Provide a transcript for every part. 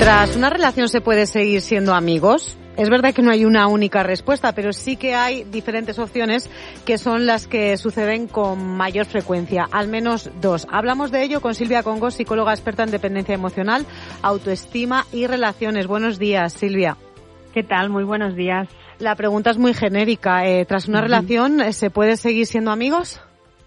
¿Tras una relación se puede seguir siendo amigos? Es verdad que no hay una única respuesta, pero sí que hay diferentes opciones que son las que suceden con mayor frecuencia, al menos dos. Hablamos de ello con Silvia Congo, psicóloga experta en dependencia emocional, autoestima y relaciones. Buenos días, Silvia. ¿Qué tal? Muy buenos días. La pregunta es muy genérica. ¿Tras una relación se puede seguir siendo amigos?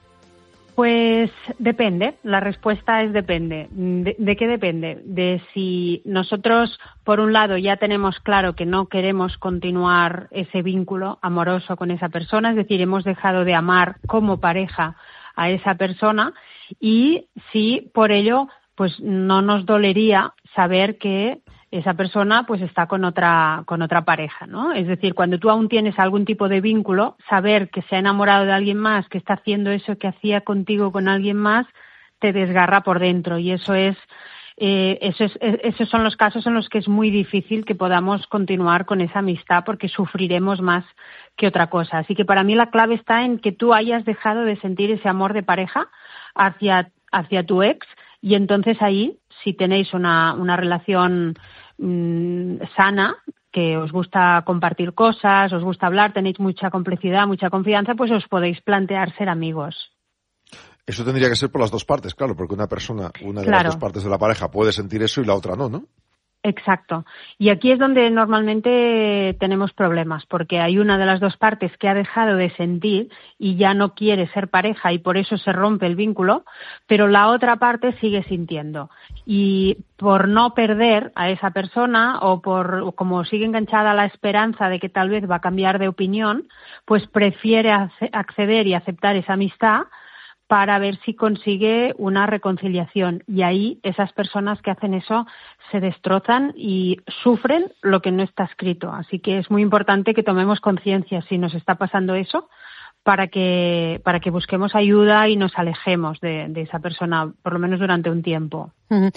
Pues depende, la respuesta es depende. ¿De qué depende? De si nosotros, por un lado, ya tenemos claro que no queremos continuar ese vínculo amoroso con esa persona, es decir, hemos dejado de amar como pareja a esa persona, y si por ello pues no nos dolería saber que esa persona pues está con otra pareja, ¿no? Es decir, cuando tú aún tienes algún tipo de vínculo, saber que se ha enamorado de alguien más, que está haciendo eso que hacía contigo con alguien más, te desgarra por dentro, y esos son los casos en los que es muy difícil que podamos continuar con esa amistad, porque sufriremos más que otra cosa. Así que para mí la clave está en que tú hayas dejado de sentir ese amor de pareja hacia tu ex, y entonces ahí, si tenéis una relación sana, que os gusta compartir cosas, os gusta hablar, tenéis mucha complicidad, mucha confianza, pues os podéis plantear ser amigos. Eso tendría que ser por las dos partes, claro, porque una de las dos partes de la pareja puede sentir eso y la otra no, ¿no? Exacto. Y aquí es donde normalmente tenemos problemas, porque hay una de las dos partes que ha dejado de sentir y ya no quiere ser pareja, y por eso se rompe el vínculo, pero la otra parte sigue sintiendo. Y por no perder a esa persona, o como sigue enganchada a la esperanza de que tal vez va a cambiar de opinión, pues prefiere acceder y aceptar esa amistad para ver si consigue una reconciliación. Y ahí esas personas que hacen eso se destrozan y sufren lo que no está escrito. Así que es muy importante que tomemos conciencia si nos está pasando eso, para que busquemos ayuda y nos alejemos de esa persona, por lo menos durante un tiempo.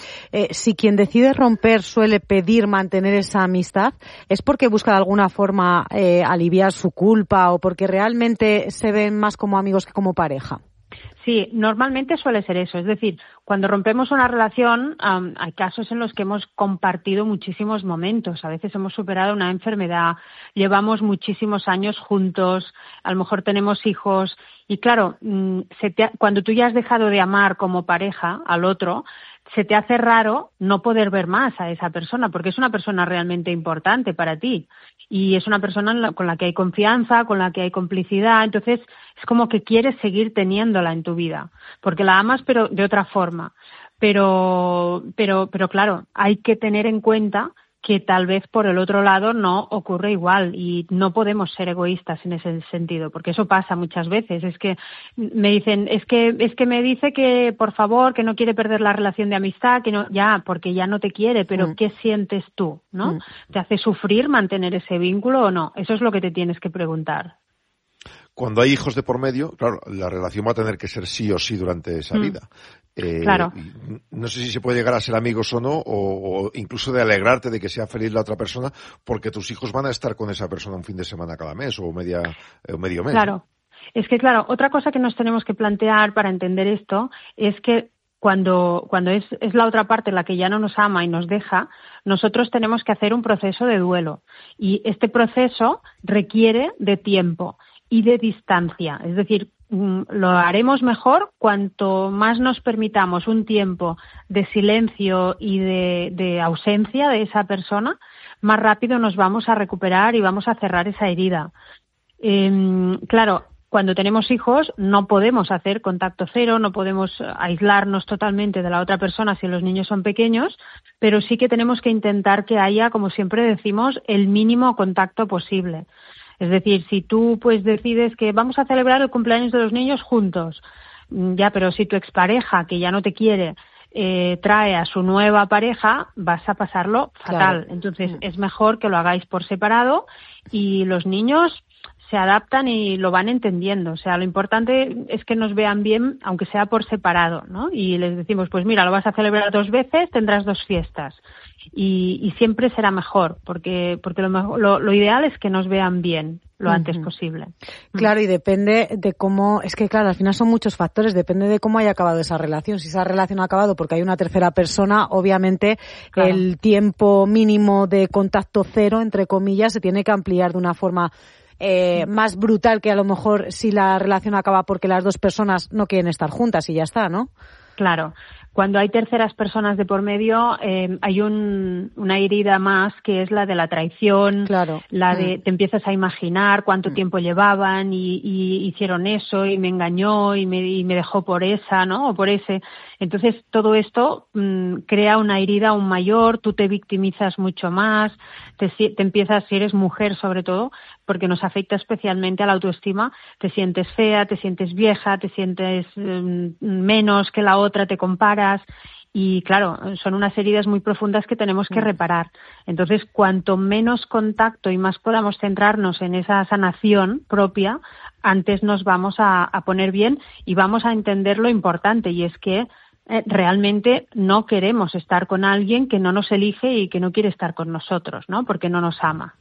Si quien decide romper suele pedir mantener esa amistad, ¿es porque busca de alguna forma aliviar su culpa, o porque realmente se ven más como amigos que como pareja? Sí, normalmente suele ser eso. Es decir, cuando rompemos una relación, hay casos en los que hemos compartido muchísimos momentos. A veces hemos superado una enfermedad, llevamos muchísimos años juntos, a lo mejor tenemos hijos. Y claro, cuando tú ya has dejado de amar como pareja al otro, se te hace raro no poder ver más a esa persona, porque es una persona realmente importante para ti. Y es una persona con la que hay confianza, con la que hay complicidad. Entonces, es como que quieres seguir teniéndola en tu vida, porque la amas, pero de otra forma. Pero claro, hay que tener en cuenta que tal vez por el otro lado no ocurre igual, y no podemos ser egoístas en ese sentido, porque eso pasa muchas veces. Es que me dicen, es que me dice que por favor, que no quiere perder la relación de amistad, que no, ya, porque ya no te quiere, pero ¿qué sientes tú, no? ¿Te hace sufrir mantener ese vínculo o no? Eso es lo que te tienes que preguntar. Cuando hay hijos de por medio, claro, la relación va a tener que ser sí o sí durante esa vida. Claro. No sé si se puede llegar a ser amigos o no, o incluso de alegrarte de que sea feliz la otra persona, porque tus hijos van a estar con esa persona un fin de semana cada mes o medio mes. Claro. Es que, claro, otra cosa que nos tenemos que plantear para entender esto es que cuando es la otra parte la que ya no nos ama y nos deja, nosotros tenemos que hacer un proceso de duelo. Y este proceso requiere de tiempo y de distancia. Es decir, lo haremos mejor cuanto más nos permitamos un tiempo de silencio y de ausencia de esa persona, más rápido nos vamos a recuperar y vamos a cerrar esa herida. Claro, cuando tenemos hijos no podemos hacer contacto cero, no podemos aislarnos totalmente de la otra persona si los niños son pequeños, pero sí que tenemos que intentar que haya, como siempre decimos, el mínimo contacto posible. Es decir, si tú pues decides que vamos a celebrar el cumpleaños de los niños juntos, ya, pero si tu expareja, que ya no te quiere, trae a su nueva pareja, vas a pasarlo fatal. Claro. Entonces, es mejor que lo hagáis por separado, y los niños, se adaptan y lo van entendiendo. O sea, lo importante es que nos vean bien, aunque sea por separado, ¿no? Y les decimos, pues mira, lo vas a celebrar 2 veces, tendrás 2 fiestas. Y siempre será mejor, porque lo ideal es que nos vean bien lo antes posible. Claro, y depende de cómo, es que claro, al final son muchos factores, depende de cómo haya acabado esa relación. Si esa relación ha acabado porque hay una tercera persona, obviamente claro, el tiempo mínimo de contacto cero, entre comillas, se tiene que ampliar de una forma más brutal que a lo mejor si la relación acaba porque las 2 personas no quieren estar juntas y ya está, ¿no? Claro. Cuando hay terceras personas de por medio, hay una herida más que es la de la traición, claro, la de te empiezas a imaginar cuánto tiempo llevaban y hicieron eso y me engañó y me dejó por esa, ¿no? O por ese. Entonces todo esto crea una herida aún mayor, tú te victimizas mucho más, te empiezas, si eres mujer sobre todo, porque nos afecta especialmente a la autoestima, te sientes fea, te sientes vieja, te sientes menos que la otra, te comparas y claro, son unas heridas muy profundas que tenemos que reparar. Entonces, cuanto menos contacto y más podamos centrarnos en esa sanación propia, antes nos vamos a poner bien y vamos a entender lo importante y es que realmente no queremos estar con alguien que no nos elige y que no quiere estar con nosotros, ¿no? Porque no nos ama.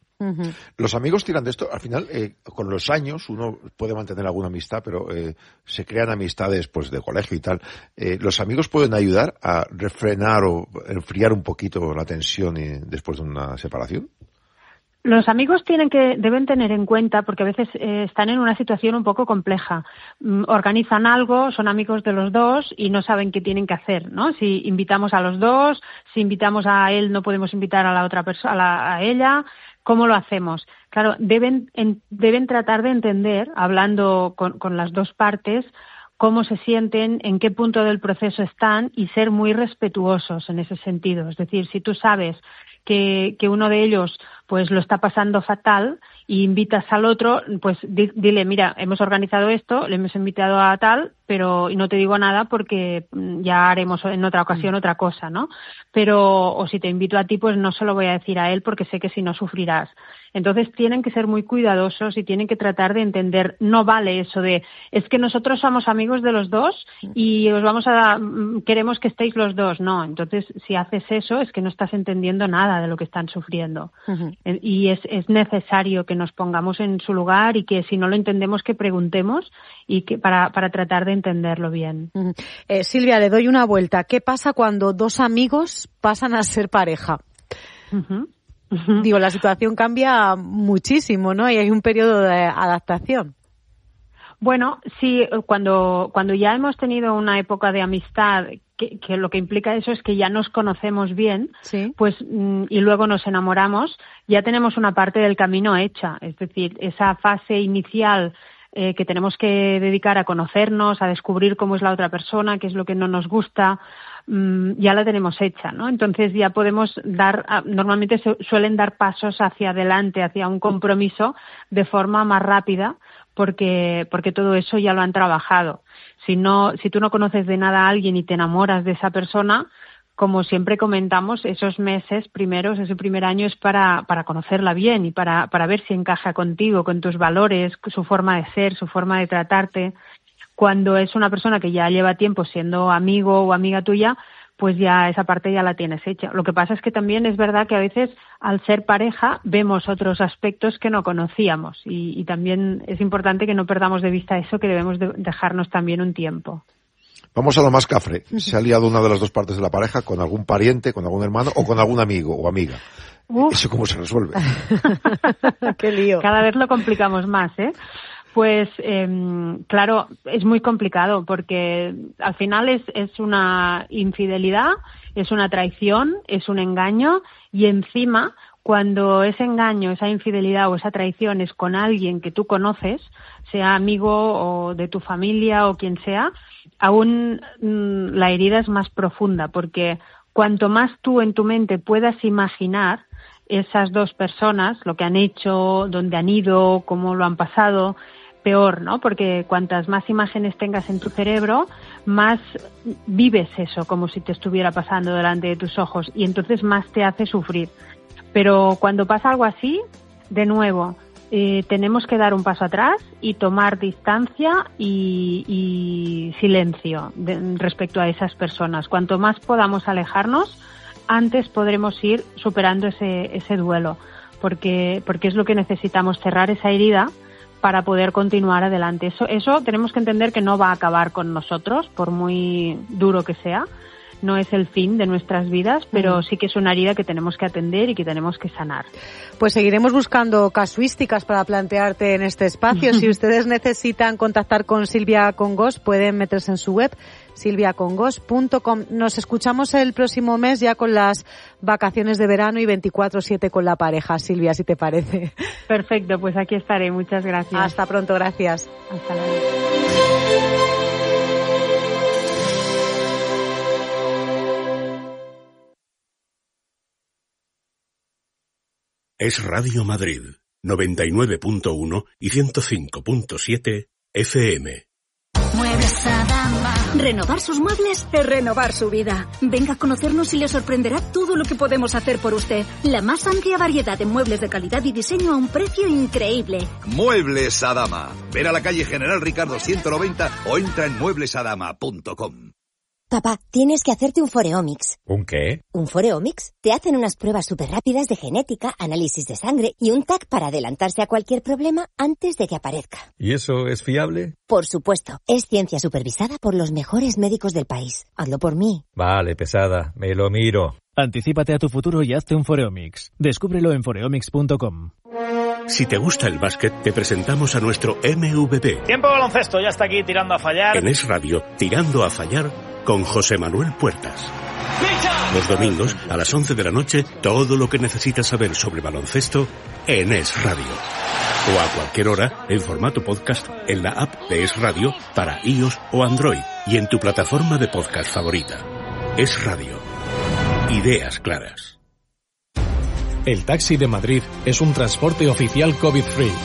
Los amigos tiran de esto, al final, con los años uno puede mantener alguna amistad, pero se crean amistades pues de colegio y tal. ¿Los amigos pueden ayudar a refrenar o enfriar un poquito la tensión después de una separación? Los amigos deben tener en cuenta, porque a veces están en una situación un poco compleja. Organizan algo, son amigos de los dos y no saben qué tienen que hacer, ¿no? Si invitamos a los dos, si invitamos a él, no podemos invitar a la otra persona, a ella. ¿Cómo lo hacemos? Claro, deben tratar de entender, hablando con las 2 partes, cómo se sienten, en qué punto del proceso están y ser muy respetuosos en ese sentido. Es decir, si tú sabes que uno de ellos pues lo está pasando fatal y invitas al otro, pues dile, mira, hemos organizado esto, le hemos invitado a tal, pero y no te digo nada porque ya haremos en otra ocasión otra cosa, ¿no? Pero, o si te invito a ti, pues no se lo voy a decir a él porque sé que si no sufrirás. Entonces tienen que ser muy cuidadosos y tienen que tratar de entender, no vale eso de, es que nosotros somos amigos de los dos y queremos que estéis los dos. No, entonces si haces eso es que no estás entendiendo nada de lo que están sufriendo. Y es necesario que nos pongamos en su lugar y que si no lo entendemos que preguntemos y que para tratar de entenderlo bien. Silvia, le doy una vuelta. ¿Qué pasa cuando 2 amigos pasan a ser pareja? Digo, la situación cambia muchísimo, ¿no? Y hay un periodo de adaptación. Bueno, sí, cuando ya hemos tenido una época de amistad, que lo que implica eso es que ya nos conocemos bien, ¿sí? Pues y luego nos enamoramos, ya tenemos una parte del camino hecha. Es decir, esa fase inicial que tenemos que dedicar a conocernos, a descubrir cómo es la otra persona, qué es lo que no nos gusta, ya la tenemos hecha, ¿no? Entonces ya podemos normalmente suelen dar pasos hacia adelante, hacia un compromiso de forma más rápida, porque todo eso ya lo han trabajado. Si tú no conoces de nada a alguien y te enamoras de esa persona, como siempre comentamos, esos meses primeros, ese primer año es para conocerla bien y para ver si encaja contigo, con tus valores, su forma de ser, su forma de tratarte. Cuando es una persona que ya lleva tiempo siendo amigo o amiga tuya, pues ya esa parte ya la tienes hecha. Lo que pasa es que también es verdad que a veces al ser pareja vemos otros aspectos que no conocíamos y también es importante que no perdamos de vista eso, que debemos de dejarnos también un tiempo. Vamos a lo más cafre. ¿Se ha liado una de las 2 partes de la pareja con algún pariente, con algún hermano o con algún amigo o amiga? ¿Eso cómo se resuelve? ¡Qué lío! Cada vez lo complicamos más, ¿eh? Pues claro, es muy complicado porque al final es una infidelidad, es una traición, es un engaño y encima cuando ese engaño, esa infidelidad o esa traición es con alguien que tú conoces, sea amigo o de tu familia o quien sea, aún la herida es más profunda porque cuanto más tú en tu mente puedas imaginar esas 2 personas, lo que han hecho, dónde han ido, cómo lo han pasado, peor, ¿no? Porque cuantas más imágenes tengas en tu cerebro, más vives eso como si te estuviera pasando delante de tus ojos y entonces más te hace sufrir. Pero cuando pasa algo así, de nuevo, tenemos que dar un paso atrás y tomar distancia y silencio respecto a esas personas. Cuanto más podamos alejarnos, antes podremos ir superando ese duelo, porque es lo que necesitamos, cerrar esa herida para poder continuar adelante. Eso tenemos que entender que no va a acabar con nosotros, por muy duro que sea. No es el fin de nuestras vidas, pero sí que es una herida que tenemos que atender y que tenemos que sanar. Pues seguiremos buscando casuísticas para plantearte en este espacio. Si ustedes necesitan contactar con Silvia Congos, pueden meterse en su web, silviacongos.com. Nos escuchamos el próximo mes ya con las vacaciones de verano y 24/7 con la pareja. Silvia, si te parece. Perfecto, pues aquí estaré. Muchas gracias. Hasta pronto, gracias. Hasta luego. Es Radio Madrid, 99.1 y 105.7 FM. Muebles Adama. Renovar sus muebles es renovar su vida. Venga a conocernos y le sorprenderá todo lo que podemos hacer por usted. La más amplia variedad de muebles de calidad y diseño a un precio increíble. Muebles Adama. Ven a la calle General Ricardo 190 o entra en mueblesadama.com. Papá, tienes que hacerte un Foreomics. ¿Un qué? ¿Un Foreomics? Te hacen unas pruebas súper rápidas de genética, análisis de sangre y un TAC para adelantarse a cualquier problema antes de que aparezca. ¿Y eso es fiable? Por supuesto. Es ciencia supervisada por los mejores médicos del país. Hazlo por mí. Vale, pesada. Me lo miro. Anticípate a tu futuro y hazte un Foreomics. Descúbrelo en foreomics.com. Si te gusta el básquet, te presentamos a nuestro MVP. Tiempo de baloncesto, ya está aquí tirando a fallar. En Es Radio, Tirando a Fallar, con José Manuel Puertas. Los domingos, a las 11 de la noche, todo lo que necesitas saber sobre baloncesto en Es Radio. O a cualquier hora, en formato podcast, en la app de Es Radio, para iOS o Android, y en tu plataforma de podcast favorita. Es Radio. Ideas claras. El Taxi de Madrid es un transporte oficial COVID-free.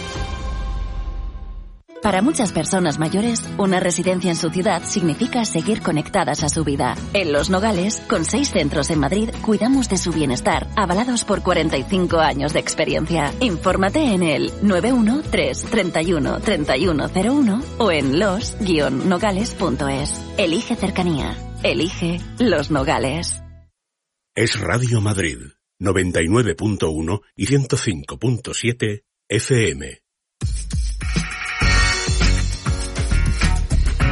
Para muchas personas mayores, una residencia en su ciudad significa seguir conectadas a su vida. En Los Nogales, con 6 centros en Madrid, cuidamos de su bienestar, avalados por 45 años de experiencia. Infórmate en el 913 31 3101 o en los-nogales.es. Elige cercanía. Elige Los Nogales. Es Radio Madrid, 99.1 y 105.7 FM.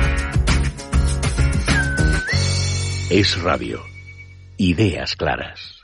Es Radio. Ideas claras.